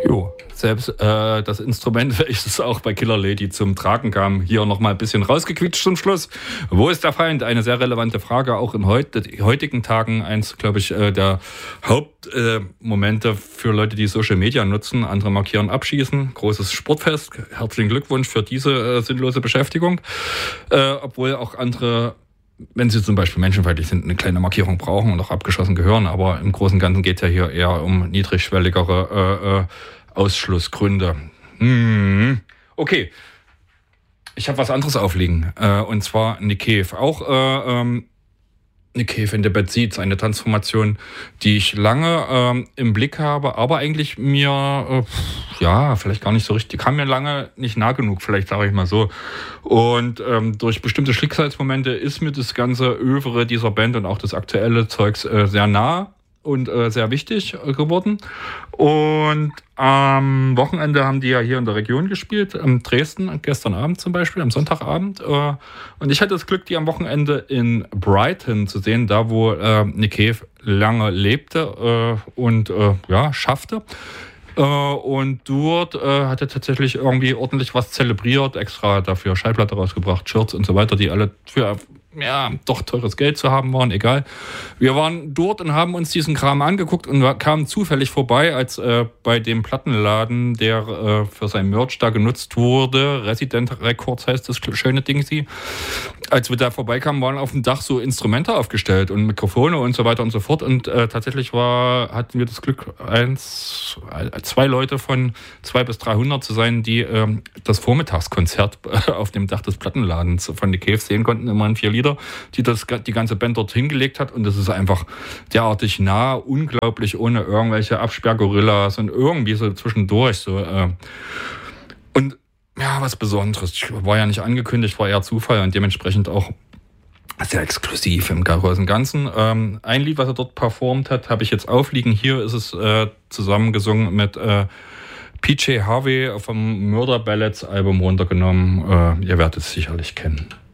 Jo, selbst das Instrument, welches auch bei Killer Lady zum Tragen kam, hier nochmal ein bisschen rausgequetscht zum Schluss. Wo ist der Feind? Eine sehr relevante Frage, auch in heutigen Tagen. Eins, glaube ich, der Hauptmomente für Leute, die Social Media nutzen. Andere markieren Abschießen, großes Sportfest. Herzlichen Glückwunsch für diese sinnlose Beschäftigung. Obwohl auch andere, wenn sie zum Beispiel menschenfeindlich sind, eine kleine Markierung brauchen und auch abgeschossen gehören. Aber im Großen und Ganzen geht es ja hier eher um niedrigschwelligere Ausschlussgründe. Okay, ich habe was anderes aufliegen. Und zwar Nick Cave. Auch Nick Cave in the Bad Seeds, eine Transformation, die ich lange im Blick habe, aber eigentlich mir, vielleicht gar nicht so richtig, kam mir lange nicht nah genug, vielleicht sage ich mal so. Und durch bestimmte Schicksalsmomente ist mir das ganze Övre dieser Band und auch das aktuelle Zeugs sehr nah und sehr wichtig geworden. Und am Wochenende haben die ja hier in der Region gespielt, in Dresden, gestern Abend zum Beispiel, am Sonntagabend. Und ich hatte das Glück, die am Wochenende in Brighton zu sehen, da wo Nick Cave lange lebte und schaffte. Und dort hat er tatsächlich irgendwie ordentlich was zelebriert, extra dafür Schallplatte rausgebracht, Shirts und so weiter, die alle für doch teures Geld zu haben waren, egal. Wir waren dort und haben uns diesen Kram angeguckt und kamen zufällig vorbei, als bei dem Plattenladen, der für sein Merch da genutzt wurde, Resident Records heißt das schöne Ding, als wir da vorbeikamen, waren auf dem Dach so Instrumente aufgestellt und Mikrofone und so weiter und so fort. Und tatsächlich hatten wir das Glück, 2 Leute von 200 bis 300 zu sein, die das Vormittagskonzert auf dem Dach des Plattenladens von Nick Cave sehen konnten, immerhin 4 Lieder, die ganze Band dort hingelegt hat. Und das ist einfach derartig nah, unglaublich, ohne irgendwelche Absperrgorillas und irgendwie so zwischendurch. So, und ja, was Besonderes. Ich war ja nicht angekündigt, war eher Zufall und dementsprechend auch sehr exklusiv im großen Ganzen. Ein Lied, was er dort performt hat, habe ich jetzt aufliegen. Hier ist es zusammengesungen mit PJ Harvey vom Murder Ballads Album runtergenommen. Ihr werdet es sicherlich kennen.